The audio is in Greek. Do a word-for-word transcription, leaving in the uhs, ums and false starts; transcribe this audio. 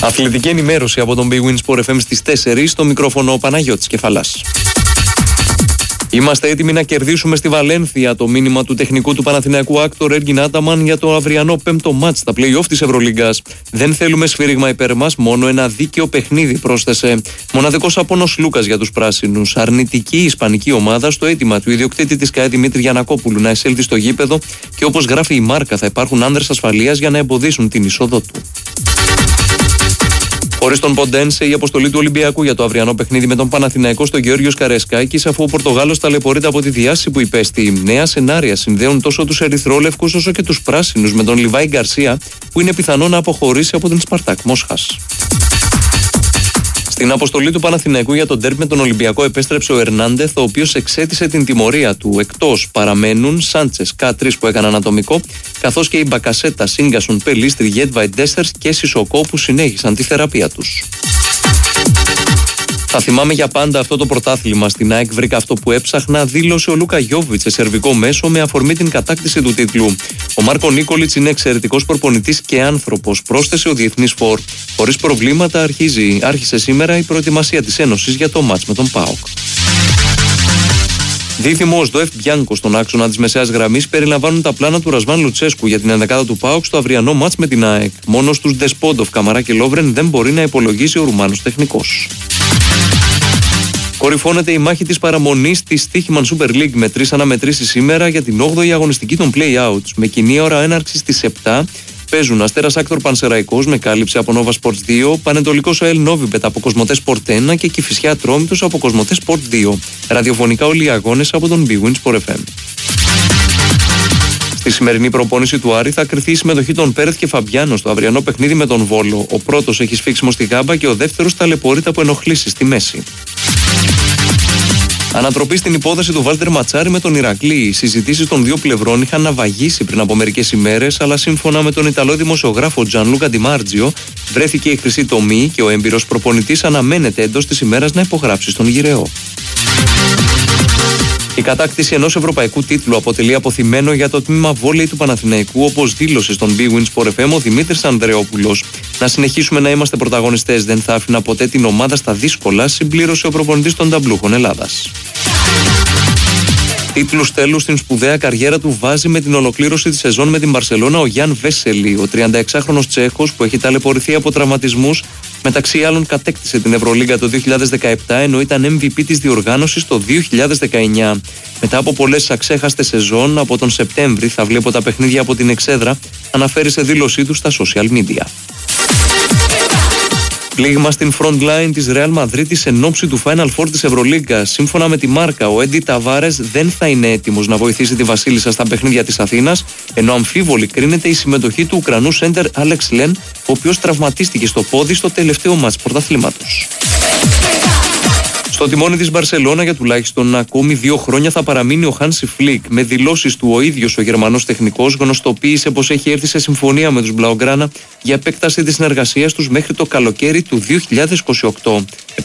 Αθλητική ενημέρωση από τον Big Win Sport εφ εμ στις τέσσερις, στο μικρόφωνο ο Παναγιώτης Κεφαλάς. Είμαστε έτοιμοι να κερδίσουμε στη Βαλένθια. Το μήνυμα του τεχνικού του Παναθηναϊκού Άκτορ Έργιν Άταμαν για το αυριανό πέμπτο μάτς στα play-off της Ευρωλίγκας. Δεν θέλουμε σφύριγμα υπέρ μας, μόνο ένα δίκαιο παιχνίδι, πρόσθεσε. Μοναδικός απόνος Λούκας για τους πράσινους. Αρνητική η ισπανική ομάδα στο αίτημα του ιδιοκτήτη της ΚΑΕ Δημήτρη Γιαννακόπουλου να εισέλθει στο γήπεδο και όπως γράφει η Μάρκα, θα υπάρχουν άνδρες ασφαλείας για να εμποδίσουν την είσοδό του. Χωρίς τον Ποντένσε, η αποστολή του Ολυμπιακού για το αυριανό παιχνίδι με τον Παναθηναϊκό στο Γεώργιος Καρεσκάκης, αφού ο Πορτογάλος ταλαιπωρείται από τη διάσηση που υπέστη. Νέα σενάρια συνδέουν τόσο τους ερυθρόλευκους όσο και τους πράσινους με τον Λιβάη Γκαρσία, που είναι πιθανό να αποχωρήσει από την Σπαρτάκ Μόσχας. Στην αποστολή του Παναθηναϊκού για τον ντέρμπι με τον Ολυμπιακό επέστρεψε ο Ερνάντεθ, ο οποίος εξέτησε την τιμωρία του. Εκτός παραμένουν Σάντσες, Κ τρία που έκαναν ατομικό, καθώς και η Μπακασέτα, Σίγκασον, Πελίστρι, Γέτβαϊντ Ντέσσερς και Σισοκό που συνέχισαν τη θεραπεία τους. Θα θυμάμαι για πάντα αυτό το πρωτάθλημα. Στην ΑΕΚ βρήκα αυτό που έψαχνα, δήλωσε ο Λούκα Γιόβιτς σε σερβικό μέσο με αφορμή την κατάκτηση του τίτλου. Ο Μάρκο Νίκολιτς είναι εξαιρετικός προπονητής και άνθρωπος, πρόσθεσε ο διεθνής φορ. Χωρίς προβλήματα αρχίζει, άρχισε σήμερα η προετοιμασία της Ένωσης για το μάτς με τον ΠΑΟΚ. Δίθυμο ο Σδοεφ Μπιάνκο στον άξονα της μεσαίας γραμμής περιλαμβάνουν τα πλάνα του Ρασβάν Λουτσέσκου για την ενδεκάδα του ΠΑΟΚ στο αυριανό μάτς με την ΑΕΚ. Μόνο στους Ντεσπόντοφ, Καμαρά και Λόβρεν δεν μπορεί να υπολογίσει ο Ρουμάνος τεχνικός. Κορυφώνεται η μάχη της παραμονής της Στίχημαν Super League με τρεις αναμετρήσεις σήμερα για την όγδοη αγωνιστική των play-outs. Με κοινή ώρα έναρξης στις επτά παίζουν Αστέρας Άκτορ Πανσεραϊκός με κάλυψη από Nova Sports δύο, Πανετολικός ΑΕΛ Νόβιμπετ από Κοσμοτέ Sport ένα και Κηφισιά Ατρόμητος από Κοσμοτέ Sport δύο. Ραδιοφωνικά όλοι οι αγώνες από τον Big Win Sport εφ εμ. Στη σημερινή προπόνηση του Άρη θα κριθεί η συμμετοχή των Πέρεθ και Φαμπιάνο στο αυριανό παιχνίδι με τον Βόλο. Ο πρώτος έχει σφίξιμο στη γάμπα και ο δεύτερος ταλαιπωρείται από ενοχλήσεις στη μέση. Ανατροπή στην υπόθεση του Βάλτερ Ματσάρη με τον Ηρακλή. Οι συζητήσεις των δύο πλευρών είχαν ναυαγίσει πριν από μερικές ημέρες, αλλά σύμφωνα με τον Ιταλό δημοσιογράφο Τζανλούκα Ντιμάρτζιο, βρέθηκε η χρυσή τομή και ο έμπειρος προπονητής αναμένεται εντός της ημέρας να υπογράψει στον Γυραιό. Η κατάκτηση ενός ευρωπαϊκού τίτλου αποτελεί αποθυμένο για το τμήμα βόλεϊ του Παναθηναϊκού, όπως δήλωσε στον Big Win Sport εφ εμ ο Δημήτρης Ανδρεόπουλος. Να συνεχίσουμε να είμαστε πρωταγωνιστές, δεν θα άφηνα ποτέ την ομάδα στα δύσκολα, συμπλήρωσε ο προπονητής των ταμπλούχων Ελλάδας. Τίτλους τέλους στην σπουδαία καριέρα του βάζει με την ολοκλήρωση της σεζόν με την Μπαρσελόνα ο Γιάν Βέσελη. Ο τριανταεξάχρονος Τσέχος που έχει ταλαιπωρηθεί από τραυματισμούς, μεταξύ άλλων κατέκτησε την Ευρωλίγκα το δύο χιλιάδες δεκαεπτά, ενώ ήταν εμ βι πι της διοργάνωσης το δύο χιλιάδες δεκαεννιά. Μετά από πολλές αξέχαστες σεζόν, από τον Σεπτέμβρη θα βλέπω τα παιχνίδια από την εξέδρα, αναφέρει σε δήλωσή του στα social media. Πλήγμα στην front line της Real Madrid εν ώψη του Final Four της Ευρωλίγκας. Σύμφωνα με τη Μάρκα, ο Έντι Ταβάρες δεν θα είναι έτοιμος να βοηθήσει τη Βασίλισσα στα παιχνίδια της Αθήνας, ενώ αμφίβολη κρίνεται η συμμετοχή του Ουκρανού σέντερ Άλεξ Λεν, ο οποίος τραυματίστηκε στο πόδι στο τελευταίο μάτς πρωταθλήματος. Στο τιμόνι της Μπαρσελόνα για τουλάχιστον ακόμη δύο χρόνια θα παραμείνει ο Χάνσι Φλικ. Με δηλώσεις του ο ίδιος ο Γερμανός τεχνικός γνωστοποίησε πως έχει έρθει σε συμφωνία με τους Μπλαουγκράνα για επέκταση της συνεργασίας τους μέχρι το καλοκαίρι του δύο χιλιάδες είκοσι οκτώ.